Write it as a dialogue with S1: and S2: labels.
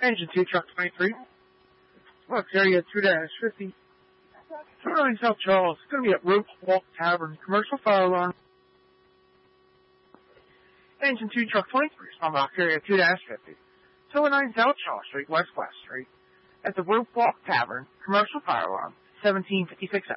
S1: Engine 2, truck 23. Looks area 2-50. 209 South Charles. It's going to be at Rope Walk Tavern. Commercial fire alarm. Engine 2, truck 23. Spawn box area 2-50. 209 South Charles Street, West Street. At the Rope Walk Tavern. Commercial fire alarm. 1756 out.